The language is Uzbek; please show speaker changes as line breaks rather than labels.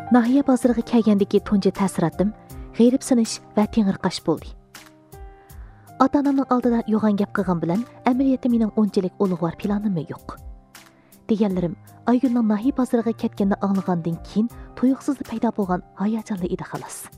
Nahiye bozoriga kelgandagi tunji ta'siratim g'ayribsinish va tengirqash bo'ldi. Ota-onamning oldida yo'g'on gap qilgan bilan amaliyotda mening unchalik ulug'vor planim yo'q. Deganlarim Aygulning nahiye bozoriga ketganini anglagandan keyin tuyuqsizda paydo bo'lgan hayajonli edi xolos.